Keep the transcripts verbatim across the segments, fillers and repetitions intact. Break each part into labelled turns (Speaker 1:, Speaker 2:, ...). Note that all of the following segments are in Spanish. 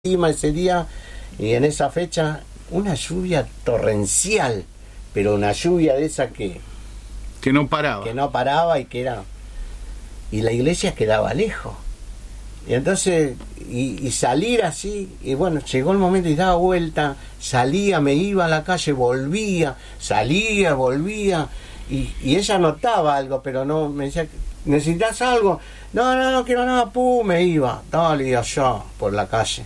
Speaker 1: ese día y en esa fecha una lluvia torrencial, pero una lluvia de esa que
Speaker 2: que no paraba
Speaker 1: que no paraba y que era y la iglesia quedaba lejos y entonces y, y salir así y bueno, llegó el momento y daba vuelta, salía, me iba a la calle, volvía, salía, volvía y, y ella notaba algo, pero no me decía, ¿necesitas algo? No, no, no quiero nada, pum, me iba, dale allá por la calle.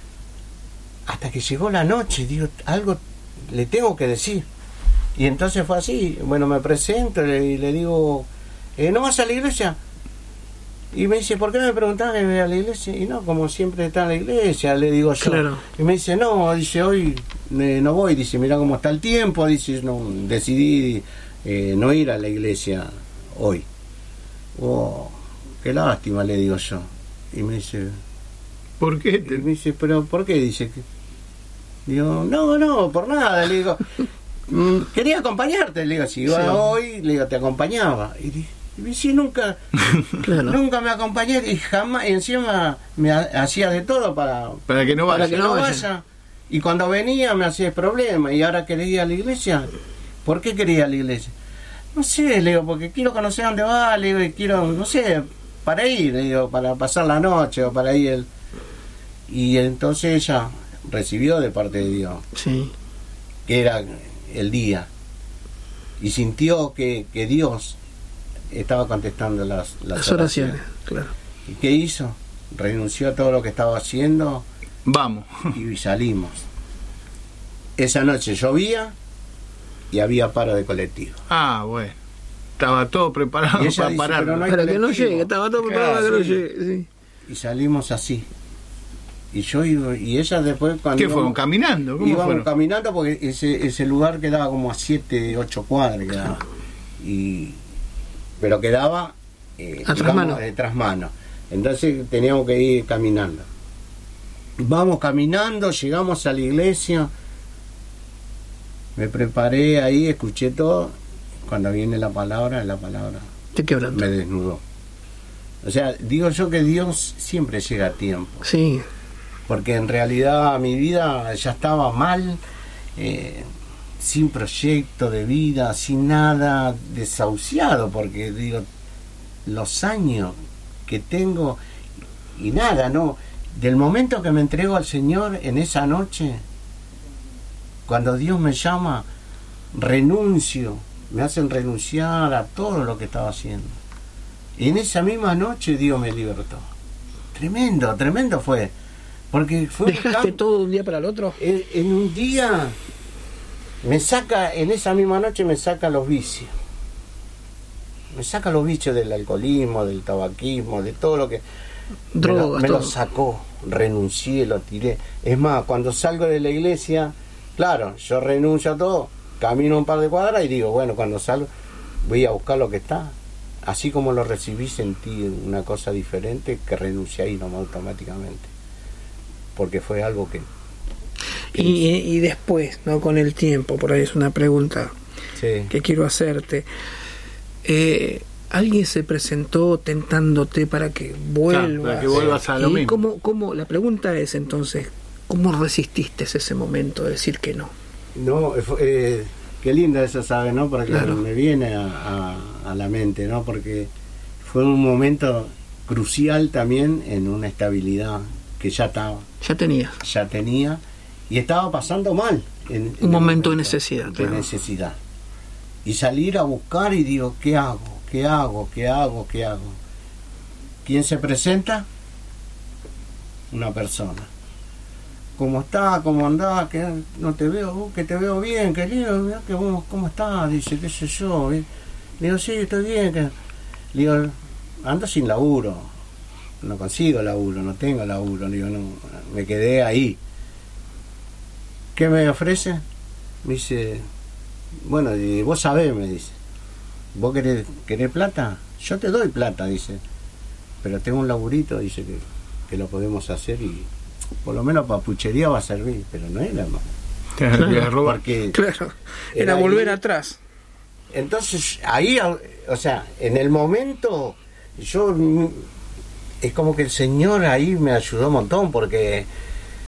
Speaker 1: Hasta que llegó la noche, digo, algo le tengo que decir. Y entonces fue así, bueno, me presento y le digo, eh, ¿no vas a la iglesia? Y me dice, ¿por qué no me preguntabas que voy a la iglesia? Y no, como siempre está en la iglesia, le digo yo.
Speaker 3: Claro.
Speaker 1: Y me dice, no, dice, hoy eh, no voy, dice, mira cómo está el tiempo, dice, no, decidí eh, no ir a la iglesia hoy. Oh, qué lástima, le digo yo. Y me dice,
Speaker 2: ¿por qué? Te...
Speaker 1: Y me dice, ¿pero por qué? Dice que... Digo, no, no, por nada. Le digo, mm, quería acompañarte. Le digo, si iba sí. hoy, le digo, te acompañaba. Y dije, y si nunca, claro. nunca me acompañé y jamás, y encima me ha, hacía de todo para,
Speaker 2: para que no vaya.
Speaker 1: Para que no vaya. vaya. Y cuando venía me hacía problema. Y ahora quería ir a la iglesia. ¿Por qué quería ir a la iglesia? No sé, le digo, porque quiero conocer dónde va, le digo, y quiero, no sé, para ir, le digo, para pasar la noche o para ir el... Y entonces ella recibió de parte de Dios,
Speaker 3: sí,
Speaker 1: que era el día, y sintió que, que Dios estaba contestando las, las,
Speaker 3: las oraciones, oraciones, claro.
Speaker 1: ¿Y qué hizo? Renunció a todo lo que estaba haciendo.
Speaker 2: Vamos.
Speaker 1: Y salimos. Esa noche llovía y había paro de colectivo.
Speaker 2: Ah, bueno. Estaba todo preparado para
Speaker 1: dice,
Speaker 2: parar.
Speaker 1: No
Speaker 3: para que no llegue, estaba todo preparado
Speaker 1: claro,
Speaker 3: para que
Speaker 1: sí.
Speaker 3: no llegue. Sí.
Speaker 1: Y salimos así. Y yo iba, y ella después cuando
Speaker 2: ¿qué
Speaker 1: íbamos,
Speaker 2: fueron caminando? ¿Cómo
Speaker 1: íbamos
Speaker 2: fueron?
Speaker 1: caminando porque ese ese lugar quedaba como a siete, ocho cuadras quedaba. Y pero quedaba eh,
Speaker 3: a tras mano.
Speaker 1: de tras mano. Entonces teníamos que ir caminando. Vamos caminando, llegamos a la iglesia. Me preparé ahí, escuché todo. Cuando viene la palabra, la palabra
Speaker 3: te quebrantó.
Speaker 1: Me desnudó. O sea, digo yo que Dios siempre llega a tiempo.
Speaker 3: Sí.
Speaker 1: Porque en realidad mi vida ya estaba mal, eh, sin proyecto de vida, sin nada, desahuciado, porque digo, los años que tengo y nada, ¿no? Del momento que me entrego al Señor en esa noche, cuando Dios me llama, renuncio, me hacen renunciar a todo lo que estaba haciendo. Y en esa misma noche Dios me libertó. Tremendo, tremendo fue. Porque fue
Speaker 3: ¿dejaste todo de un día para el otro?
Speaker 1: En, en un día me saca, en esa misma noche me saca los vicios. Me saca los vicios del alcoholismo, del tabaquismo, de todo lo que...
Speaker 3: Drogas,
Speaker 1: me, lo, me
Speaker 3: todo.
Speaker 1: lo sacó, renuncié, lo tiré. Es más, cuando salgo de la iglesia, claro, yo renuncio a todo, camino un par de cuadras y digo, bueno, cuando salgo voy a buscar lo que está. Así como lo recibí, sentí una cosa diferente que renuncié ahí nomás automáticamente. Porque fue algo que... que
Speaker 3: y, y después, ¿no? Con el tiempo, por ahí es una pregunta
Speaker 1: sí.
Speaker 3: que quiero hacerte. Eh, ¿Alguien se presentó tentándote para que vuelvas?
Speaker 2: Claro, para que vuelvas a lo
Speaker 3: ¿Y
Speaker 2: mismo.
Speaker 3: cómo, cómo, la pregunta es entonces, ¿cómo resististe ese momento de decir que no?
Speaker 1: No, eh, qué lindo eso, ¿sabes? ¿No? Porque
Speaker 3: claro.
Speaker 1: me viene a, a, a la mente, ¿no? Porque fue un momento crucial también en una estabilidad que ya estaba.
Speaker 3: Ya tenía.
Speaker 1: Ya tenía y estaba pasando mal. En,
Speaker 3: un
Speaker 1: en
Speaker 3: momento de necesidad.
Speaker 1: De
Speaker 3: claro.
Speaker 1: necesidad. Y salir a buscar y digo, ¿qué hago? ¿Qué hago? ¿Qué hago? ¿Qué hago? ¿Quién se presenta? Una persona. ¿Cómo está? ¿Cómo andás? Que no te veo, uh, que te veo bien, querido, mirá que vos, ¿cómo estás? Dice, qué sé yo. Le digo, sí, estoy bien. Que... Le digo, ando sin laburo. No consigo laburo, no tengo laburo. Le digo, no, me quedé ahí. ¿Qué me ofrece? Me dice, bueno, y vos sabés, me dice. ¿Vos querés, querés plata? Yo te doy plata, dice. Pero tengo un laburito, dice, que, que lo podemos hacer y por lo menos para puchería va a servir, pero no era más.
Speaker 3: Claro,
Speaker 1: porque
Speaker 3: claro. Era, era volver ahí, atrás.
Speaker 1: Entonces, ahí, o sea, en el momento, yo, es como que el Señor ahí me ayudó un montón, porque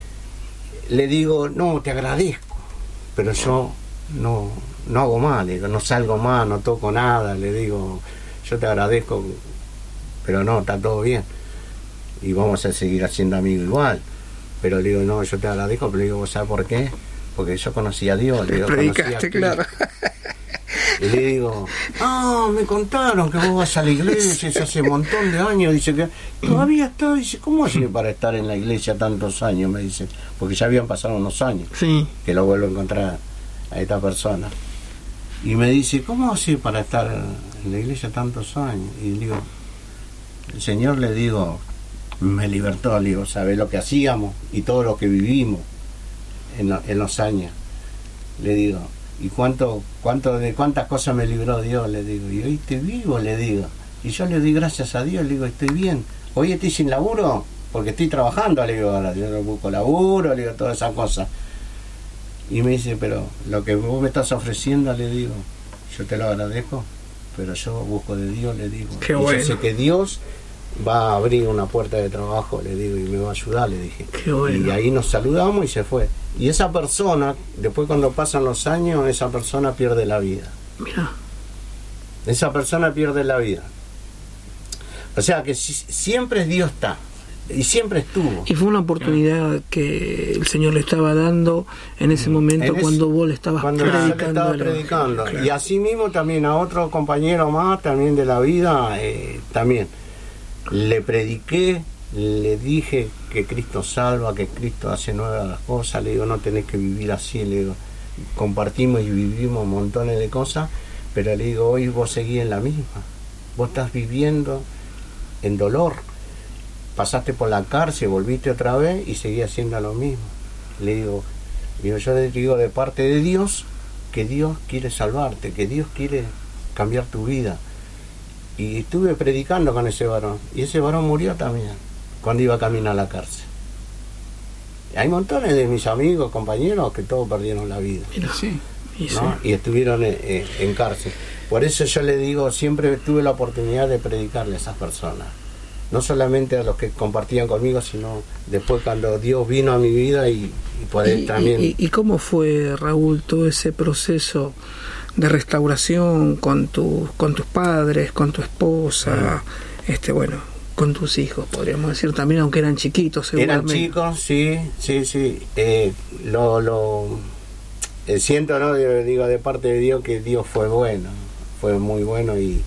Speaker 1: le digo, no, te agradezco, pero yo no, no hago más, le digo, no salgo más, no toco nada, le digo, yo te agradezco, pero no, está todo bien, y vamos a seguir haciendo amigos igual, pero le digo, no, yo te agradezco, pero le digo, ¿sabes por qué? Porque yo conocí a Dios, le digo,
Speaker 3: predicaste, claro.
Speaker 1: Y le digo, ah, me contaron que vos vas a la iglesia hace un montón de años, dice que todavía está, dice, ¿cómo hace para estar en la iglesia tantos años? Me dice, porque ya habían pasado unos años,
Speaker 3: sí,
Speaker 1: que lo vuelvo a encontrar a esta persona. Y me dice, ¿cómo hace para estar en la iglesia tantos años? Y le digo, el Señor, le digo, me libertó, le digo, ¿sabés lo que hacíamos y todo lo que vivimos en, lo, en los años? Le digo, ¿y cuánto, cuánto de cuántas cosas me libró Dios? Le digo, y hoy estoy vivo, le digo, y yo le doy gracias a Dios, le digo, estoy bien. Hoy estoy sin laburo porque estoy trabajando, le digo, ahora yo no busco laburo, le digo, todas esas cosas. Y me dice, pero lo que vos me estás ofreciendo, le digo, yo te lo agradezco, pero yo busco de Dios, le digo.
Speaker 3: Qué
Speaker 1: y
Speaker 3: bueno.
Speaker 1: Yo sé que Dios va a abrir una puerta de trabajo, le digo, y me va a ayudar, le dije.
Speaker 3: Qué bueno.
Speaker 1: Y ahí nos saludamos y se fue. Y esa persona, después cuando pasan los años, esa persona pierde la vida.
Speaker 3: Mira.
Speaker 1: Esa persona pierde la vida. O sea que si, siempre Dios está. Y siempre estuvo.
Speaker 3: Y fue una oportunidad que el Señor le estaba dando en ese momento
Speaker 1: En ese,
Speaker 3: cuando vos le estabas
Speaker 1: cuando
Speaker 3: predicando.
Speaker 1: yo le estaba predicando.
Speaker 3: Claro.
Speaker 1: Y así mismo también a otro compañero más, también de la vida, eh, también. Le prediqué, le dije que Cristo salva, que Cristo hace nuevas las cosas, le digo, no tenés que vivir así, le digo, compartimos y vivimos montones de cosas, pero le digo, hoy vos seguís en la misma, vos estás viviendo en dolor, pasaste por la cárcel, volviste otra vez y seguís haciendo lo mismo. Le digo, digo, yo le digo de parte de Dios que Dios quiere salvarte, que Dios quiere cambiar tu vida. Y estuve predicando con ese varón, y ese varón murió también cuando iba a caminar a la cárcel. Hay montones de mis amigos, compañeros, que todos perdieron la vida.
Speaker 3: Mira,
Speaker 2: Sí.
Speaker 3: y,
Speaker 1: ¿no?
Speaker 3: sí.
Speaker 1: Y estuvieron en, en, en cárcel. Por eso yo le digo, siempre tuve la oportunidad de predicarle a esas personas. No solamente a los que compartían conmigo, sino después cuando Dios vino a mi vida y, y poder
Speaker 3: y,
Speaker 1: también...
Speaker 3: y, ¿Y cómo fue, Raúl, todo ese proceso de restauración con, tu, con tus padres, con tu esposa, sí. este bueno, con tus hijos, podríamos decir también, aunque eran chiquitos seguramente?
Speaker 1: Eran chicos, sí, sí, sí. Eh, lo, lo eh, siento, ¿no? Digo, de parte de Dios, que Dios fue bueno, fue muy bueno y,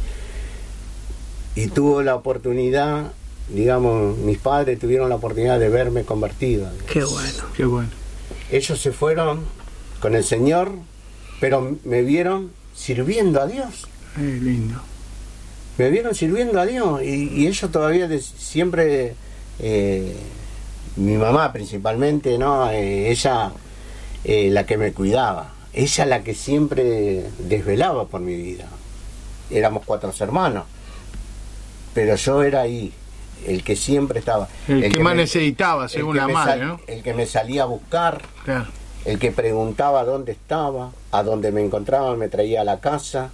Speaker 1: y tuvo la oportunidad, digamos, mis padres tuvieron la oportunidad de verme convertido.
Speaker 3: Qué bueno.
Speaker 2: Qué bueno.
Speaker 1: Ellos se fueron con el Señor, pero me vieron sirviendo a Dios.
Speaker 2: Eh, lindo.
Speaker 1: Me vieron sirviendo a Dios y, y ellos todavía de, siempre, eh, mi mamá principalmente, ¿no? Eh, ella, eh, la que me cuidaba, ella la que siempre desvelaba por mi vida. Éramos cuatro hermanos, pero yo era ahí, el que siempre estaba.
Speaker 2: El, el que, que más
Speaker 1: me,
Speaker 2: necesitaba, según la madre,
Speaker 1: sal,
Speaker 2: ¿no?
Speaker 1: El que me salía a buscar,
Speaker 2: claro.
Speaker 1: El que preguntaba dónde estaba, a dónde me encontraba, me traía a la casa,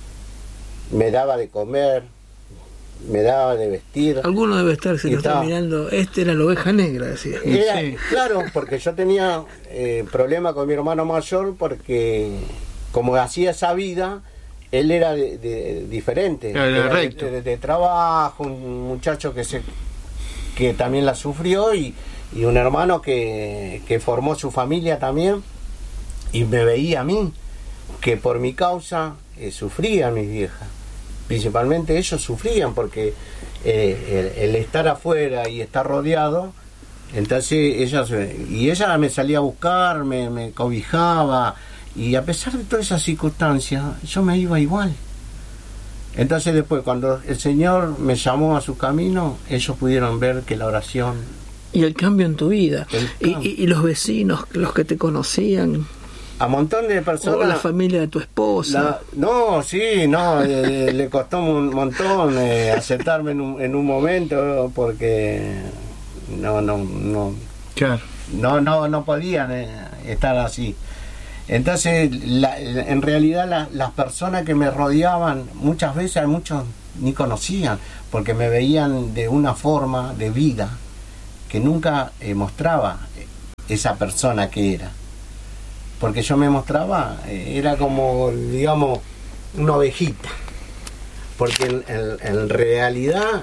Speaker 1: me daba de comer, me daba de vestir.
Speaker 3: Alguno debe estar, si lo está mirando, este era la oveja negra, decía.
Speaker 1: Era,
Speaker 2: sí.
Speaker 1: Claro, porque yo tenía eh, problema con mi hermano mayor, porque como hacía esa vida, él era de, de, diferente,
Speaker 2: era
Speaker 1: era
Speaker 2: recto.
Speaker 1: De, de, de trabajo, un muchacho que se que también la sufrió y, y un hermano que, que formó su familia también y me veía a mí, que por mi causa eh, sufrían mis viejas. Principalmente ellos sufrían porque eh, el, el estar afuera y estar rodeado, entonces ella, y ella me salía a buscar, me, me cobijaba, y a pesar de todas esas circunstancias, yo me iba igual. Entonces después, cuando el Señor me llamó a su camino, ellos pudieron ver que la oración...
Speaker 3: Y el cambio en tu vida. Y, y, y los vecinos, los que te conocían...
Speaker 1: A un montón de personas...
Speaker 3: O la familia de tu esposa.
Speaker 1: La, no, sí, no, eh, le costó un montón eh, aceptarme en un, en un momento, porque no, no, no...
Speaker 2: Claro.
Speaker 1: No, no, no podían eh, estar así. Entonces, la, en realidad la, las personas que me rodeaban, muchas veces a muchos ni conocían, porque me veían de una forma de vida que nunca eh, mostraba. esa persona que era. Porque yo me mostraba, eh, era como, digamos, una ovejita. Porque en, en, en realidad,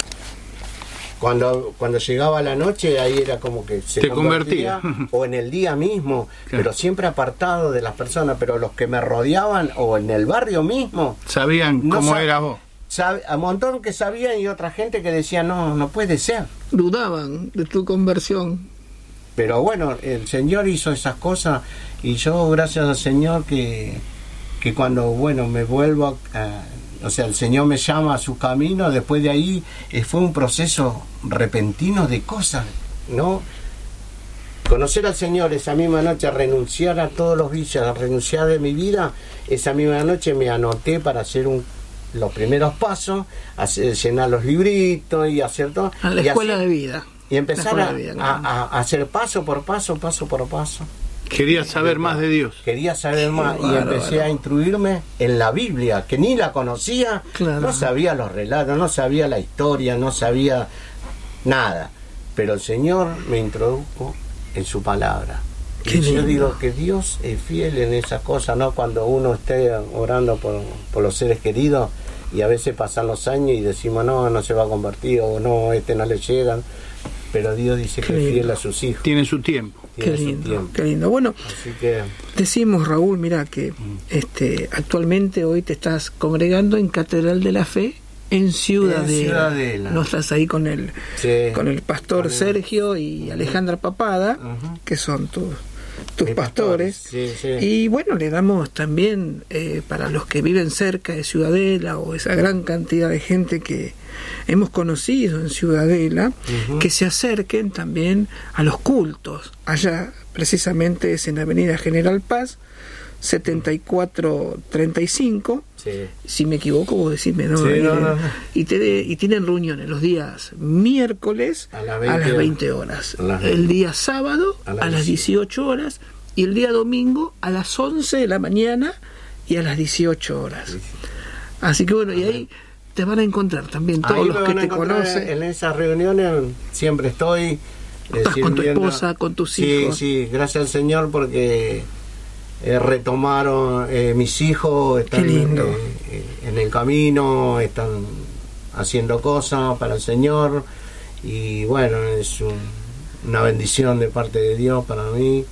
Speaker 1: cuando cuando llegaba la noche, ahí era como que se
Speaker 2: Te
Speaker 1: convertía,
Speaker 2: convertía.
Speaker 1: o en el día mismo,
Speaker 2: Claro.
Speaker 1: pero siempre apartado de las personas. Pero los que me rodeaban, o en el barrio mismo,
Speaker 2: Sabían
Speaker 1: No
Speaker 2: cómo
Speaker 1: sab-
Speaker 2: eras vos.
Speaker 1: sabe, a un montón que sabían, y otra gente que decía, no, no puede ser.
Speaker 3: Dudaban de tu conversión.
Speaker 1: Pero bueno, el Señor hizo esas cosas, y yo, gracias al Señor, que, que cuando, bueno, me vuelvo a... O sea, el Señor me llama a su camino, después de ahí eh, fue un proceso repentino de cosas, ¿no? Conocer al Señor esa misma noche, renunciar a todos los vicios, a renunciar de mi vida, esa misma noche me anoté para hacer un, los primeros pasos, hacer, llenar los libritos y hacer todo.
Speaker 3: A la
Speaker 1: y
Speaker 3: escuela
Speaker 1: hacer-
Speaker 3: de vida.
Speaker 1: Y empezar
Speaker 3: La
Speaker 1: a,
Speaker 3: escuela de vida,
Speaker 1: a-
Speaker 3: claro.
Speaker 1: a- a hacer paso por paso, paso por paso.
Speaker 2: Quería saber más de Dios.
Speaker 1: Quería saber más, y
Speaker 3: bárbaro.
Speaker 1: empecé a instruirme en la Biblia, que ni la conocía,
Speaker 3: Claro.
Speaker 1: no sabía los relatos, no sabía la historia, no sabía nada. Pero el Señor me introdujo en su palabra.
Speaker 3: Qué
Speaker 1: Y yo
Speaker 3: lindo.
Speaker 1: digo que Dios es fiel en esas cosas, ¿no? Cuando uno esté orando por, por los seres queridos, y a veces pasan los años y decimos, no, no se va a convertir, o no, este no le llegan. Pero Dios dice
Speaker 3: Qué
Speaker 1: que es fiel
Speaker 3: lindo.
Speaker 1: a sus hijos.
Speaker 2: Tiene su tiempo.
Speaker 3: Qué
Speaker 1: Tiene su
Speaker 3: lindo,
Speaker 1: tiempo.
Speaker 3: qué lindo. Bueno,
Speaker 1: Así que...
Speaker 3: decimos, Raúl, mira que este actualmente hoy te estás congregando en Catedral de la Fe en Ciudadela.
Speaker 1: En Ciudadela.
Speaker 3: No estás ahí con el
Speaker 1: Sí.
Speaker 3: con el pastor
Speaker 1: Con el-
Speaker 3: Sergio y Alejandra Papada,
Speaker 1: Ujú.
Speaker 3: que son tus tus
Speaker 1: Mis
Speaker 3: pastores.
Speaker 1: pastores, sí, sí.
Speaker 3: Y bueno, le damos también eh, para los que viven cerca de Ciudadela, o esa gran cantidad de gente que hemos conocido en Ciudadela,
Speaker 1: Ujú.
Speaker 3: que se acerquen también a los cultos. Allá precisamente es en Avenida General Paz setenta y cuatro treinta y cinco.
Speaker 1: Sí.
Speaker 3: Si me equivoco, vos decime, ¿no?
Speaker 1: Sí,
Speaker 3: Ahí
Speaker 1: no,
Speaker 3: de-
Speaker 1: no, no.
Speaker 3: Y, te de- y tienen reuniones los días miércoles
Speaker 1: A las
Speaker 3: a
Speaker 1: veinte
Speaker 3: las veinte horas,
Speaker 1: a las
Speaker 3: el
Speaker 1: veinte.
Speaker 3: día sábado
Speaker 1: A
Speaker 3: a
Speaker 1: las
Speaker 3: las dieciocho horas, y el día domingo a las once de la mañana y a las dieciocho horas. Así que bueno, y ahí te van a encontrar también todos
Speaker 1: Ahí
Speaker 3: los
Speaker 1: me
Speaker 3: que
Speaker 1: van a
Speaker 3: te
Speaker 1: encontrar
Speaker 3: conocen.
Speaker 1: En esas reuniones siempre estoy. eh,
Speaker 3: Estás con tu
Speaker 1: sirviendo.
Speaker 3: esposa, con tus
Speaker 1: sí,
Speaker 3: hijos.
Speaker 1: Sí, gracias al Señor, porque eh, retomaron eh, mis hijos, están
Speaker 3: Qué lindo.
Speaker 1: eh, eh, en el camino, están haciendo cosas para el Señor, y bueno, es un- una bendición de parte de Dios para mí.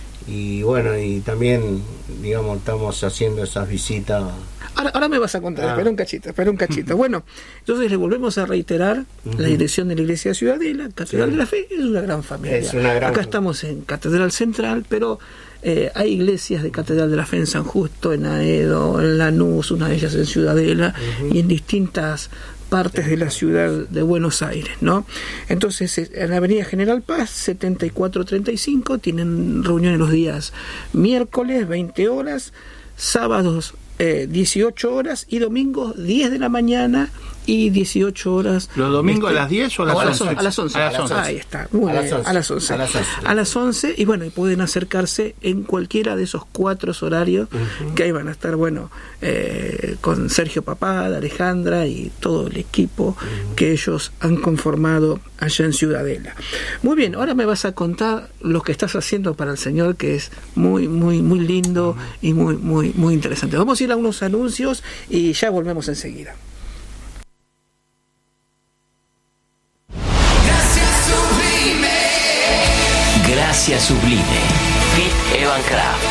Speaker 1: Y bueno, y también, digamos, estamos haciendo esas visitas.
Speaker 3: Ahora, ahora me vas a contar,
Speaker 1: Ah.
Speaker 3: espera un cachito, espera un cachito. Bueno, entonces le volvemos a reiterar la dirección de la Iglesia de Ciudadela. Catedral
Speaker 1: Sí.
Speaker 3: de la Fe es una gran familia.
Speaker 1: Es una gran
Speaker 3: Acá
Speaker 1: familia.
Speaker 3: estamos en Catedral Central, pero eh, hay iglesias de Catedral de la Fe en San Justo, en Aedo, en Lanús, una de ellas en Ciudadela, y en distintas partes de la ciudad de Buenos Aires, ¿no? Entonces, eh, en la Avenida General Paz, setenta y cuatro treinta y cinco, tienen reuniones los días miércoles, veinte horas, sábados, eh, dieciocho horas, y domingos, diez de la mañana y dieciocho horas.
Speaker 2: ¿Los domingos
Speaker 3: Este,
Speaker 2: a las diez o a las
Speaker 3: a las
Speaker 2: once?
Speaker 3: on- a las once.
Speaker 2: A las once.
Speaker 3: Ahí está. Muy
Speaker 1: A las
Speaker 3: bien,
Speaker 1: once.
Speaker 3: a las once.
Speaker 1: A las once.
Speaker 3: A las once, y bueno, y pueden acercarse en cualquiera de esos cuatro horarios, que ahí van a estar, bueno, eh, con Sergio Papada, Alejandra y todo el equipo que ellos han conformado allá en Ciudadela. Muy bien, ahora me vas a contar lo que estás haciendo para el Señor, que es muy, muy, muy lindo y muy, muy, muy interesante. Vamos a ir a unos anuncios y ya volvemos enseguida.
Speaker 4: Gracias Sublime. Fit Evan Kraft.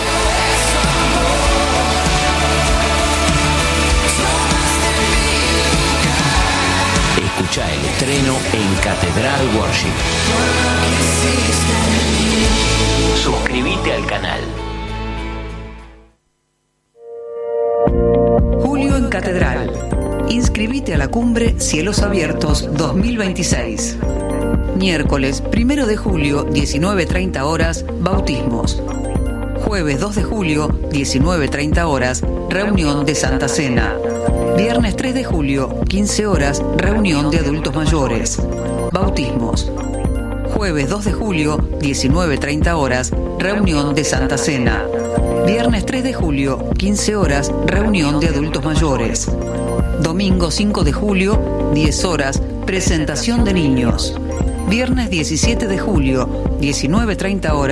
Speaker 4: Escucha el estreno en Catedral Worship. Suscríbete al canal.
Speaker 5: Julio en Catedral. Inscribite a la cumbre Cielos Abiertos dos mil veintiséis. Miércoles primero de julio, diecinueve treinta horas, bautismos. Jueves dos de julio, diecinueve treinta horas, reunión de Santa Cena. Viernes tres de julio, quince horas, reunión de adultos mayores. Bautismos. Jueves dos de julio, diecinueve treinta horas, reunión de Santa Cena. Viernes tres de julio, quince horas, reunión de adultos mayores. Domingo cinco de julio, diez horas, presentación de niños. Viernes diecisiete de julio, diecinueve treinta horas.